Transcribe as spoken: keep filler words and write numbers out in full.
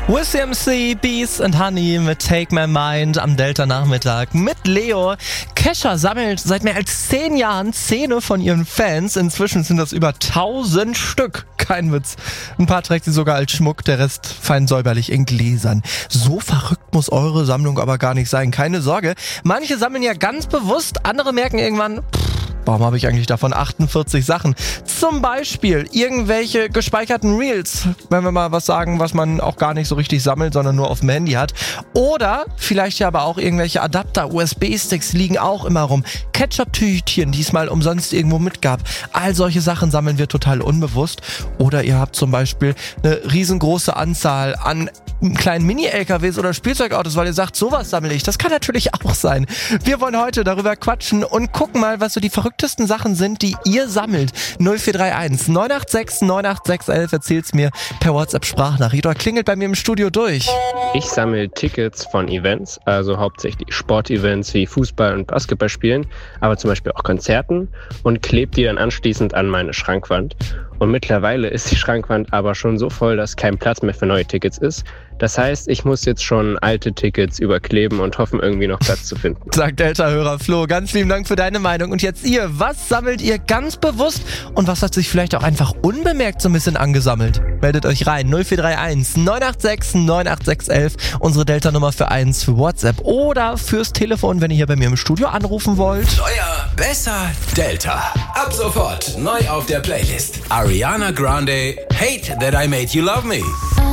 With C M C, Bees and Honey mit Take My Mind am Delta-Nachmittag mit Leo. Kesha sammelt seit mehr als zehn Jahren Zähne von ihren Fans. Inzwischen sind das über tausend Stück. Kein Witz. Ein paar trägt sie sogar als Schmuck, der Rest fein säuberlich in Gläsern. So verrückt muss eure Sammlung aber gar nicht sein. Keine Sorge. Manche sammeln ja ganz bewusst, andere merken irgendwann, pff, warum habe ich eigentlich davon achtundvierzig Sachen? Zum Beispiel irgendwelche gespeicherten Reels, wenn wir mal was sagen, was man auch gar nicht so richtig sammelt, sondern nur auf dem Handy hat. Oder vielleicht ja aber auch irgendwelche Adapter, U S B-Sticks liegen auch immer rum. Ketchup-Tütchen, die es mal umsonst irgendwo mitgab. All solche Sachen sammeln wir total unbewusst. Oder ihr habt zum Beispiel eine riesengroße Anzahl an kleinen Mini-L K Ws oder Spielzeugautos, weil ihr sagt, sowas sammle ich. Das kann natürlich auch sein. Wir wollen heute darüber quatschen und gucken mal, was so die verrücktesten Sachen sind, die ihr sammelt. null vier drei eins neun acht sechs neun acht sechs elf, erzählt's mir per WhatsApp-Sprachnachricht oder klingelt bei mir im Studio durch. Ich sammle Tickets von Events, also hauptsächlich Sportevents wie Fußball- und Basketballspielen, aber zum Beispiel auch Konzerten und klebe die dann anschließend an meine Schrankwand. Und mittlerweile ist die Schrankwand aber schon so voll, dass kein Platz mehr für neue Tickets ist. Das heißt, ich muss jetzt schon alte Tickets überkleben und hoffen, irgendwie noch Platz zu finden. Sagt Delta-Hörer Flo, ganz lieben Dank für deine Meinung. Und jetzt ihr, was sammelt ihr ganz bewusst und was hat sich vielleicht auch einfach unbemerkt so ein bisschen angesammelt? Meldet euch rein, null vier drei eins neun acht sechs neun acht sechs elf, unsere Delta-Nummer für eins für WhatsApp oder fürs Telefon, wenn ihr hier bei mir im Studio anrufen wollt. Neuer, besser, Delta. Ab sofort neu auf der Playlist. Ariana Grande, Hate That I Made You Love Me.